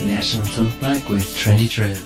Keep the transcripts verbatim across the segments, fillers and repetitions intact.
National Talk Black with Trendy Trev.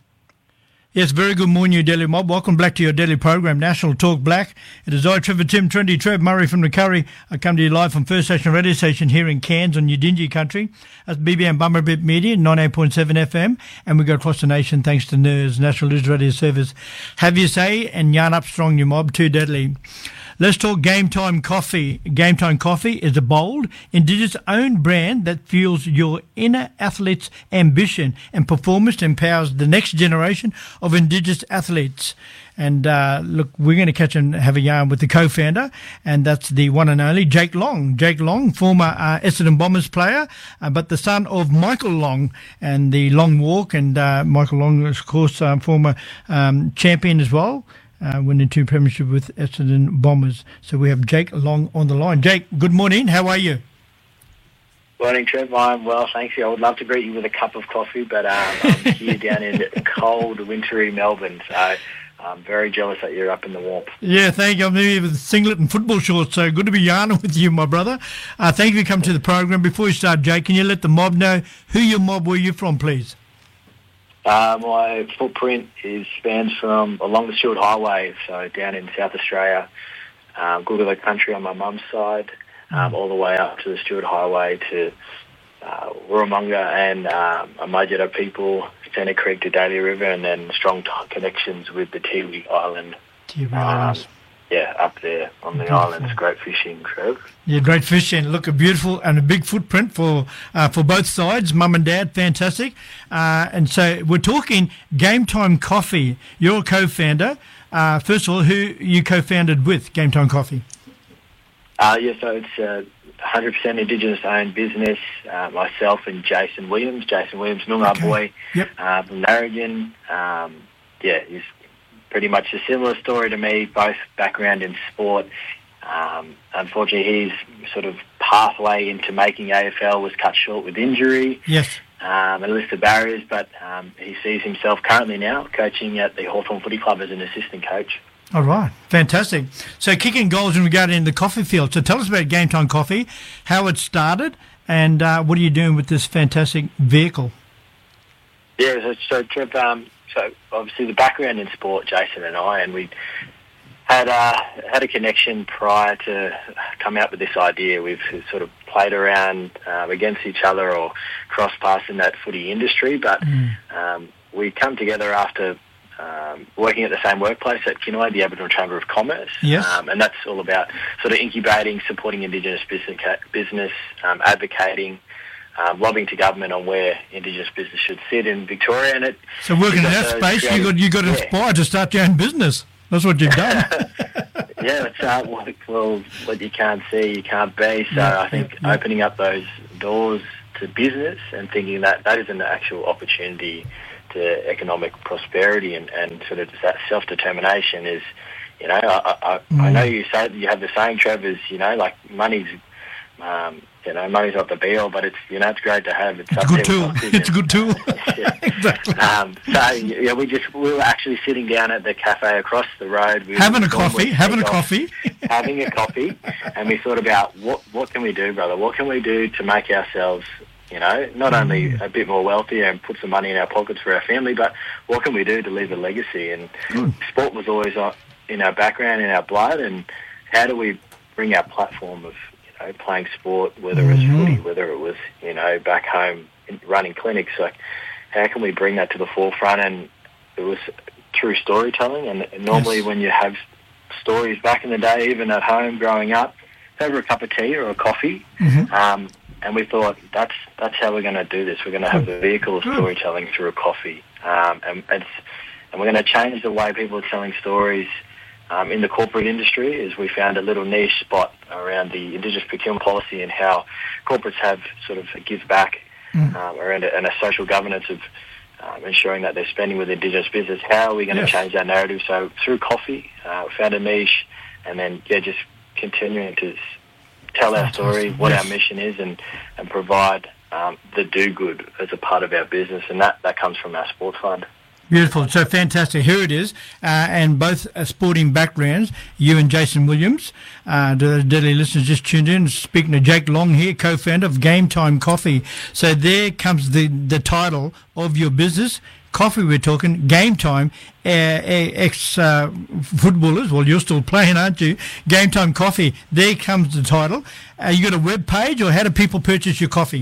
Yes, very good morning, you Daily Mob. Welcome back to your daily program, National Talk Black. It is I, Trevor Tim, Trendy Trev, Murray from the Curry. I come to you live from First Station Radio Station here in Cairns on Udingi Country. That's B B M Bummerbip Media, ninety-eight point seven F M. And we go across the nation thanks to N E R S, National News Radio Service. Have your say and yarn up strong, you mob. Too deadly. Let's talk Game Time Coffee. Game Time Coffee is a bold, Indigenous-owned brand that fuels your inner athlete's ambition and performance to empowers the next generation of Indigenous athletes. And uh, look, we're going to catch and have a yarn with the co-founder, and that's the one and only Jake Long. Jake Long, former uh, Essendon Bombers player, uh, but the son of Michael Long and the Long Walk. And uh, Michael Long, of course, uh, former um, champion as well. Uh, winning two premierships with Essendon Bombers. So we have Jake Long on the line. Jake, good morning. How are you? Morning, Trev. I'm well, thank you. I would love to greet you with a cup of coffee, but um, I'm here down in cold, wintry Melbourne, so I'm very jealous that you're up in the warmth. Yeah, thank you. I'm here with singlet and football shorts, so good to be yarning with you, my brother. Uh, thank you for coming to the program. Before we start, Jake, can you let the mob know who your mob, where you're from, please? Uh, my footprint is spans from along the Stewart Highway, so down in South Australia, um, Googler Country on my mum's side, um, all the way up to the Stewart Highway to uh, Warramunga and um, Amajara people, Santa Creek to Daly River, and then strong t- connections with the Tiwi Island. Tiwi um, Islands. Yeah, up there on the Beautiful. islands. Great fishing, Trev. Yeah, great fishing. Look, a beautiful and a big footprint for uh, for both sides, mum and dad. Fantastic. Uh, and so we're talking Game Time Coffee. You're a co-founder. Uh, first of all, who you co-founded with Game Time Coffee? Uh, yeah, so it's a one hundred percent Indigenous-owned business. Uh, myself and Jason Williams. Jason Williams, Noongar Okay. boy Yep. uh, from Narrogin. Um, yeah, he's pretty much a similar story to me, both background in sport. Um, unfortunately, his sort of pathway into making A F L was cut short with injury Yes. um, and a list of barriers, but um, he sees himself currently now coaching at the Hawthorn Footy Club as an assistant coach. All right. Fantastic. So kicking goals in regard in the coffee field. So tell us about Game Time Coffee, how it started, and uh, what are you doing with this fantastic vehicle? Yeah, so, so Trev, um, so obviously the background in sport, Jason and I, and we had uh, had a connection prior to come out with this idea. We've sort of played around uh, against each other or cross paths in that footy industry, but Mm. um, we come together after um, working at the same workplace at Kinaway, the Aboriginal Chamber of Commerce. Yes. Um, and that's all about sort of incubating, supporting Indigenous business, business um, advocating, Um, lobbying to government on where Indigenous business should sit in Victoria, and it. So working in got that those space, you creative- got you got yeah. inspired to start your own business. That's what you've done. Yeah, it's uh, what, well, what you can't see, you can't be. So Yeah, I think yeah, yeah. opening up those doors to business and thinking that that is an actual opportunity to economic prosperity and, and sort of that self-determination is, you know, I, I, Mm. I know you say you have the saying, Trev, you know, like money's, um, you know, money's not the be-all, but it's, you know, it's great to have. It's, It's a up good there with tool. oxygen. It's a good tool. Yeah. Exactly. Um, so yeah, we just we were actually sitting down at the cafe across the road. We Having a were coffee, normally having a take off, coffee. having a coffee, and we thought about what what can we do, brother? What can we do to make ourselves, you know, not only a bit more wealthier and put some money in our pockets for our family, but what can we do to leave a legacy? And Mm. sport was always uh, in our background, in our blood, and how do we bring our platform of, you know, playing sport, whether it was Mhm. footy, whether it was, you know, back home in- running clinics, like how can we bring that to the forefront? And it was through storytelling, and normally Yes. when you have stories back in the day, even at home growing up, over a cup of tea or a coffee, Mhm. um, and we thought that's that's how we're going to do this. We're going to have the vehicle of Good. storytelling through a coffee, um, and it's and we're going to change the way people are telling stories um, in the corporate industry. Is we found a little niche spot around the Indigenous procurement policy and how corporates have sort of a give back Mm. um, around a, and a social governance of um, ensuring that they're spending with Indigenous business. How are we going to Yes. change that narrative? So through coffee, uh, we found a niche, and then yeah, just continuing to s- tell our story, Fantastic. what Yes. our mission is, and and provide um, the do good as a part of our business, and that that comes from our sports fund. Beautiful. So fantastic. Here it is. Uh, and both uh, sporting backgrounds, you and Jason Williams. Uh, the daily listeners just tuned in. Speaking to Jake Long here, co-founder of Game Time Coffee. So there comes the, the title of your business. Coffee, we're talking. Game Time. Uh, ex-footballers. Uh, well, you're still playing, aren't you? Game Time Coffee. There comes the title. Uh, you got a web page, or how do people purchase your coffee?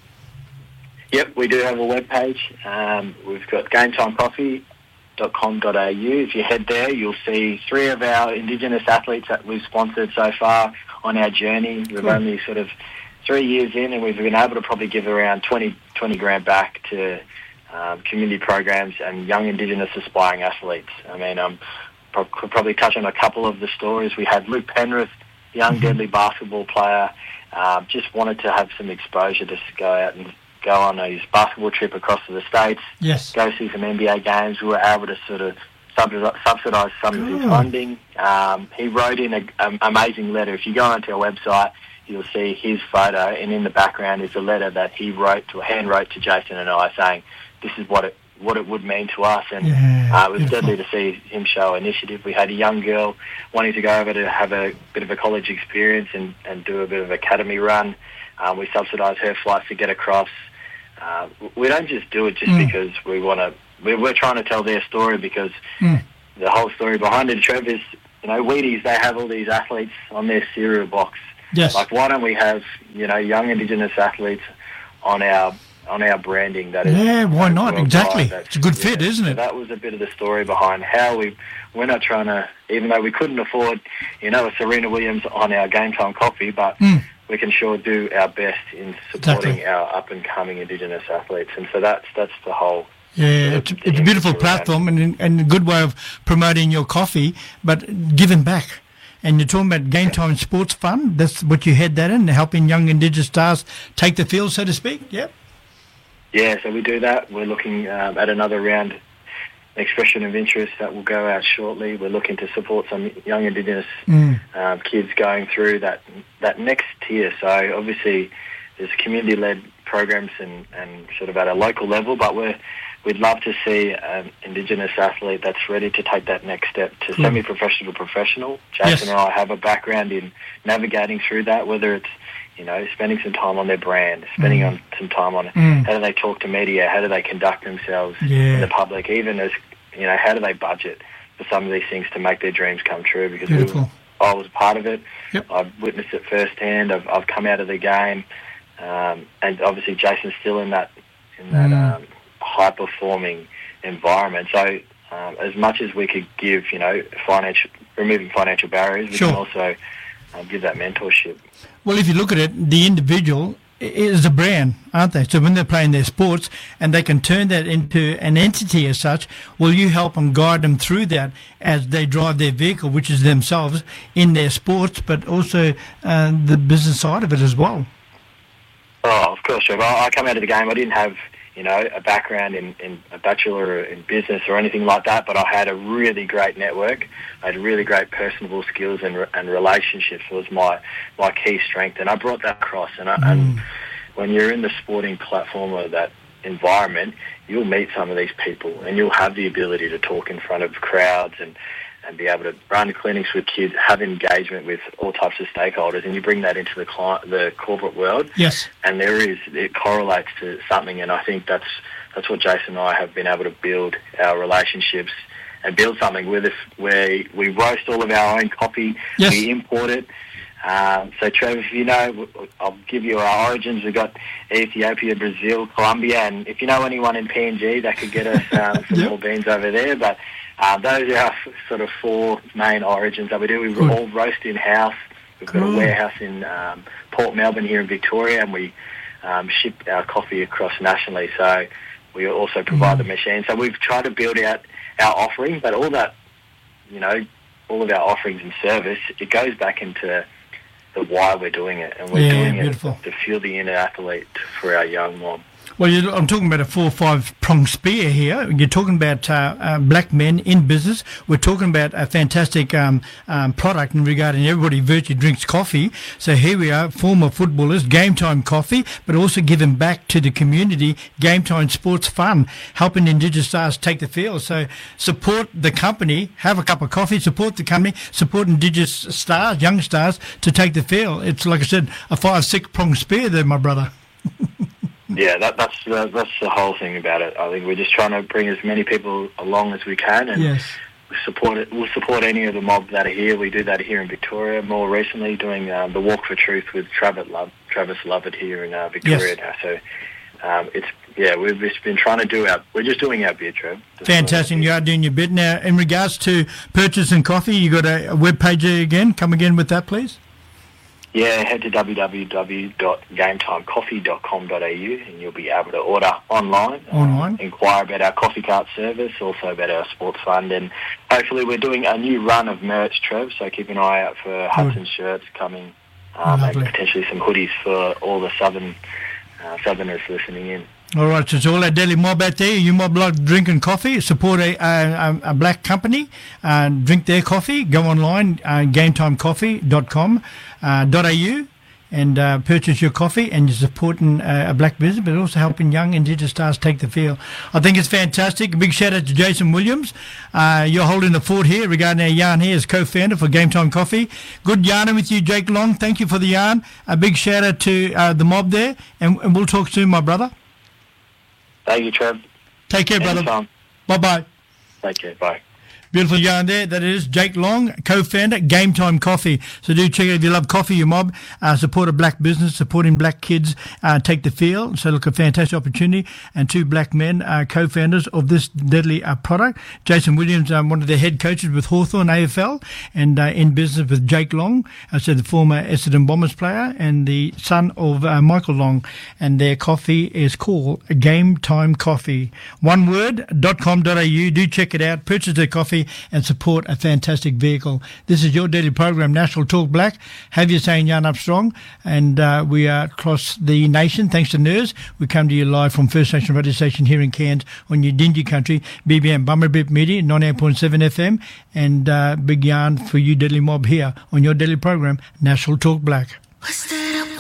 Yep, we do have a web page. Um, we've got game time coffee dot com dot a u. If you head there, you'll see three of our Indigenous athletes that we've sponsored so far on our journey. We've cool. only sort of three years in, and we've been able to probably give around twenty, twenty grand back to um, community programs and young Indigenous aspiring athletes. I mean, um, pro- could probably touch on a couple of the stories. We had Luke Penrith, young mm-hmm. deadly basketball player, uh, just wanted to have some exposure to go out and go on his basketball trip across to the States, yes. go see some N B A games. We were able to sort of subsidise some cool. of his funding. Um, he wrote in an amazing letter. If you go onto our website, you'll see his photo, and in the background is a letter that he wrote, to hand wrote to Jason and I, saying this is what it what it would mean to us. And yeah, uh, it was beautiful. deadly to see him show initiative. We had a young girl wanting to go over to have a bit of a college experience and, and do a bit of academy run. Um, we subsidised her flights to get across. Uh, we don't just do it just mm. because we want to. We're, we're trying to tell their story, because mm. the whole story behind it, Trev, is, you know, Wheaties, they have all these athletes on their cereal box. Yes. Like, why don't we have, you know, young Indigenous athletes on our on our branding? That is, yeah, why not? Exactly. It's a good fit, yeah, isn't it? So that was a bit of the story behind how we. We're not trying to, even though we couldn't afford, you know, a Serena Williams on our Game Time Coffee, but. Mm. we can sure do our best in supporting exactly. our up-and-coming Indigenous athletes. And so that's that's the whole... Yeah, it's, it's a beautiful platform and, and a good way of promoting your coffee, but giving back. And you're talking about Game Time Sports Fund. That's what you had that in, helping young Indigenous stars take the field, so to speak. Yep. Yeah, so we do that. We're looking um, at another round expression of interest that will go out shortly. We're looking to support some young Indigenous mm. um, kids going through that that next tier. So obviously there's community-led programs and, and sort of at a local level, but we're, we'd love to see an Indigenous athlete that's ready to take that next step to mm. semi-professional to professional. Jason yes. and I have a background in navigating through that, whether it's, you know, spending some time on their brand, spending mm. on some time on mm. how do they talk to media, how do they conduct themselves yeah. in the public, even as, you know, how do they budget for some of these things to make their dreams come true? Because we were, I was part of it. Yep. I've witnessed it firsthand. I've, I've come out of the game, um, and obviously Jason's still in that in that mm. um, high-performing environment. So um, as much as we could give, you know, financial removing financial barriers, we sure. can also um, give that mentorship. Well, if you look at it, the individual is a brand, aren't they? So when they're playing their sports and they can turn that into an entity as such, will you help and guide them through that as they drive their vehicle, which is themselves, in their sports, but also uh, the business side of it as well? Oh, of course, Trevor. I come out of the game. I didn't have, you know, a background in, in a bachelor in business or anything like that, but I had a really great network. I had really great personable skills and and relationships was my, my key strength, and I brought that across. And, I, mm. and when you're in the sporting platform or that environment, you'll meet some of these people, and you'll have the ability to talk in front of crowds and, and be able to run clinics with kids, have engagement with all types of stakeholders, and you bring that into the client, the corporate world. Yes. And there is, it correlates to something, and I think that's that's what Jason and I have been able to build our relationships and build something with. If where we roast all of our own coffee, yes. we import it. Um, so, Trevor, if you know, I'll give you our origins. We've got Ethiopia, Brazil, Colombia, and if you know anyone in P N G, that could get us um, some yep. more beans over there. But uh, those are our sort of four main origins that we do. We Good. all roast in-house. We've got Good. a warehouse in um, Port Melbourne here in Victoria, and we um, ship our coffee across nationally. So we also provide mm. the machine. So we've tried to build out our offering, but all that, you know, all of our offerings and service, it goes back into the why we're doing it, and we're yeah, doing beautiful. it to fuel the inner athlete for our young mob. Well, you're, I'm talking about a four or five prong spear here. You're talking about uh, uh, black men in business. We're talking about a fantastic um, um, product in regarding everybody virtually drinks coffee. So here we are, former footballers, Game Time Coffee, but also giving back to the community, Game Time Sports Fun, helping Indigenous stars take the field. So support the company, have a cup of coffee, support the company, support Indigenous stars, young stars to take the field. It's, like I said, a five, six prong spear there, my brother. Yeah, that, that's the, that's the whole thing about it. I think we're just trying to bring as many people along as we can, and yes. we support it. We'll support any of the mob that are here. We do that here in Victoria. More recently, doing um, the Walk for Truth with Travis Love, Travis Lovett here in uh, Victoria yes. now. So um, it's yeah, we've just been trying to do our. We're just doing our bit, Trev. Fantastic, you are doing your bit now. In regards to purchasing coffee, you got a, a web page there again. Come again with that, please. Yeah, head to w w w dot game time coffee dot com dot a u and you'll be able to order online. Online. Um, inquire about our coffee cart service, also about our sports fund, and hopefully we're doing a new run of merch, Trev, so keep an eye out for hats and shirts coming, um, and potentially some hoodies for all the southern uh, southerners listening in. All right, so it's all our daily mob out there. You mob like drinking coffee, support a, a, a black company, uh, drink their coffee, go online, uh, game time coffee dot com dot a u and uh, purchase your coffee, and you're supporting uh, a black business, but also helping young Indigenous stars take the field. I think it's fantastic. A big shout out to Jason Williams. Uh, you're holding the fort here regarding our yarn here as co-founder for Game Time Coffee. Good yarning with you, Jake Long. Thank you for the yarn. A big shout out to uh, the mob there, and, and we'll talk soon, my brother. Thank you, Trev. Take care, brother. Anytime. Bye-bye. Take care. Bye. Beautiful yarn there. That is Jake Long, co-founder, Game Time Coffee. So do check it if you love coffee, your mob. Uh, support a black business, supporting black kids, uh, take the field. So look, a fantastic opportunity. And two black men are co-founders of this deadly uh, product. Jason Williams, um, one of the head coaches with Hawthorn A F L, and uh, in business with Jake Long, uh, so the former Essendon Bombers player, and the son of uh, Michael Long. And their coffee is called Game Time Coffee. One word, dot com dot a u. Do check it out. Purchase their coffee and support a fantastic vehicle. This is your daily program, National Talk Black. Have you saying yarn up strong? And uh, we are across the nation, thanks to N E R S. We come to you live from First Nation Radio Station here in Cairns on your Dingy Country, B B M Bummerbip Media, ninety-eight point seven F M, and uh, big yarn for you, Deadly Mob, here on your daily program, National Talk Black. What's the